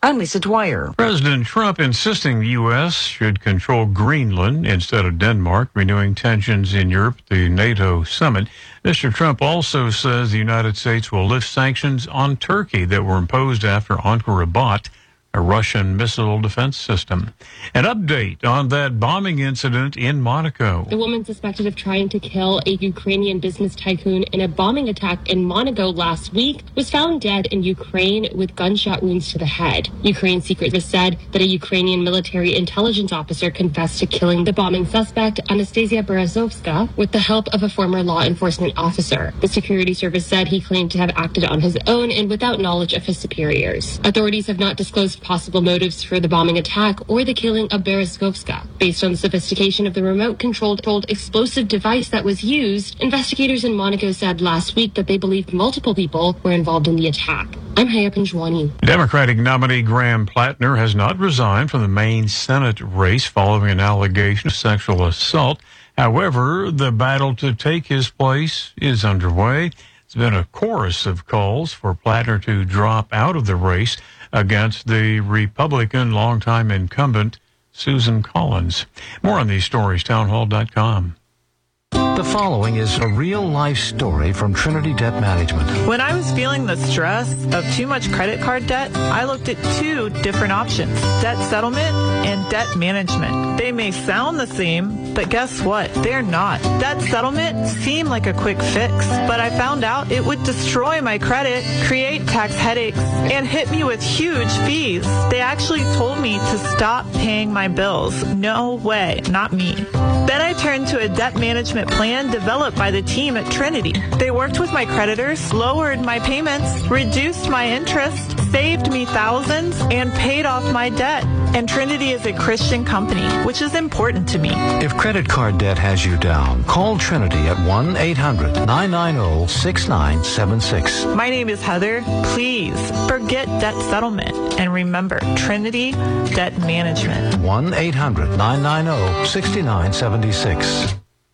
I'm Lisa Dwyer. President Trump insisting the U.S. should control Greenland instead of Denmark, renewing tensions in Europe at the NATO summit. Mr. Trump also says the United States will lift sanctions on Turkey that were imposed after Ankara bought a Russian missile defense system. An update on that bombing incident in Monaco. The woman suspected of trying to kill a Ukrainian business tycoon in a bombing attack in Monaco last week was found dead in Ukraine with gunshot wounds to the head. Ukraine's Secret Service said that a Ukrainian military intelligence officer confessed to killing the bombing suspect, Anastasia Berezovska, with the help of a former law enforcement officer. The security service said he claimed to have acted on his own and without knowledge of his superiors. Authorities have not disclosed possible motives for the bombing attack or the killing of Berezovska. Based on the sophistication of the remote-controlled explosive device that was used, investigators in Monaco said last week that they believed multiple people were involved in the attack. I'm Haya Panjwani. Democratic nominee Graham Plattner has not resigned from the Maine Senate race following an allegation of sexual assault. However, the battle to take his place is underway. There's been a chorus of calls for Plattner to drop out of the race against the Republican longtime incumbent Susan Collins. More on these stories, townhall.com. The following is a real-life story from Trinity Debt Management. When I was feeling the stress of too much credit card debt, I looked at two different options, debt settlement and debt management. They may sound the same, but guess what? They're not. Debt settlement seemed like a quick fix, but I found out it would destroy my credit, create tax headaches, and hit me with huge fees. They actually told me to stop paying my bills. No way, not me. Then I turned to a debt management plan developed by the team at Trinity. They worked with my creditors, lowered my payments, reduced my interest, saved me thousands, and paid off my debt. And Trinity is a Christian company, which is important to me. If credit card debt has you down, call Trinity at 1-800-990-6976. My name is Heather. Please forget debt settlement and remember Trinity Debt Management. 1-800-990-6976.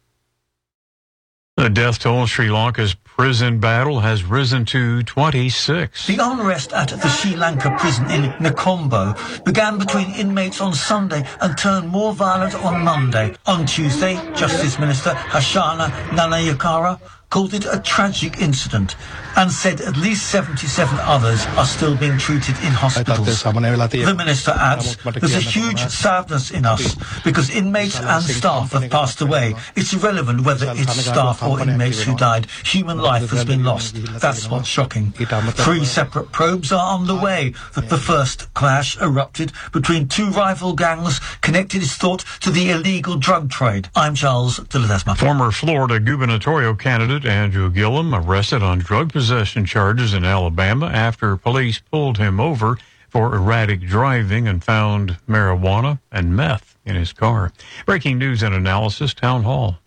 The death toll in Sri Lanka's prison battle has risen to 26. The unrest at the Sri Lanka prison in Nakombo began between inmates on Sunday and turned more violent on Monday. On Tuesday, Justice Minister Hashana Nanayakara called it a tragic incident and said at least 77 others are still being treated in hospitals. The minister adds, there's a huge sadness in us because inmates and staff have passed away. It's irrelevant whether it's staff or inmates who died. Human life has been lost. That's what's shocking. 3 separate probes are on the way. The first clash erupted between 2 rival gangs connected, it's thought, to the illegal drug trade. I'm Charles de Ledesma. Former Florida gubernatorial candidate Andrew Gillum arrested on drug possession charges in Alabama after police pulled him over for erratic driving and found marijuana and meth in his car. Breaking news and analysis, Town Hall.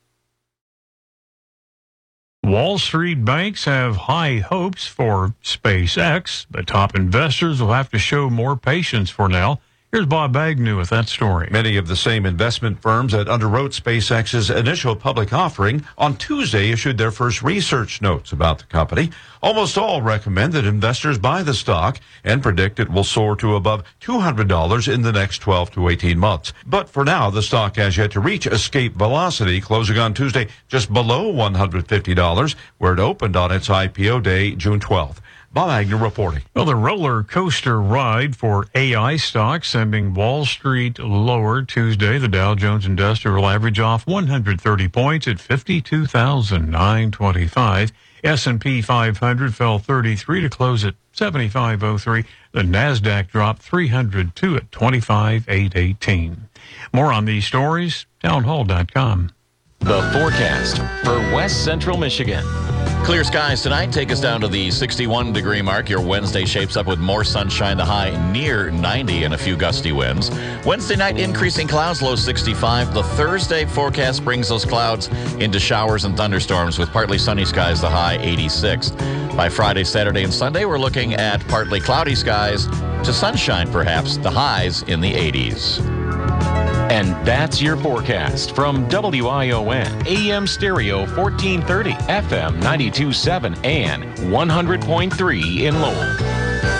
Wall Street banks have high hopes for SpaceX, but top investors will have to show more patience for now. Here's Bob Agnew with that story. Many of the same investment firms that underwrote SpaceX's initial public offering on Tuesday issued their first research notes about the company. Almost all recommend that investors buy the stock and predict it will soar to above $200 in the next 12 to 18 months. But for now, the stock has yet to reach escape velocity, closing on Tuesday just below $150, where it opened on its IPO day, June 12th. Bob Agnew reporting. Well, the roller coaster ride for AI stocks sending Wall Street lower Tuesday. The Dow Jones Industrial Average off 130 points at 52,925. S&P 500 fell 33 to close at 7503. The Nasdaq dropped 302 at 25,818. More on these stories, townhall.com. The forecast for West Central Michigan. Clear skies tonight take us down to the 61-degree mark. Your Wednesday shapes up with more sunshine, the high near 90 and a few gusty winds. Wednesday night, increasing clouds, low 65. The Thursday forecast brings those clouds into showers and thunderstorms with partly sunny skies, the high 86. By Friday, Saturday, and Sunday, we're looking at partly cloudy skies to sunshine, perhaps, the highs in the 80s. And that's your forecast from WION, AM stereo 1430, FM 92.7, and 100.3 in Lowell.